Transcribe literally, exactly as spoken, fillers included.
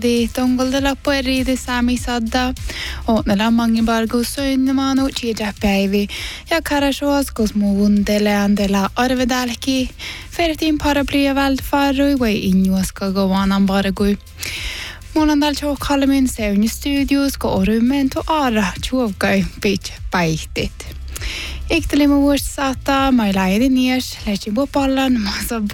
Di tongol della pueri di sami sadda o nella mangi bargo soin manu cija päivi ja karashoas kosmovun dele andela arvedalki fertin paraplia vältfarru vai injuaska govanan bargui. Mulandal cho kalamin seuni studios ko orumento ara chuovgai bit päihtit. Iktelimu vuosi saattaa, mai laajeni nies, lähtsi pallan, massa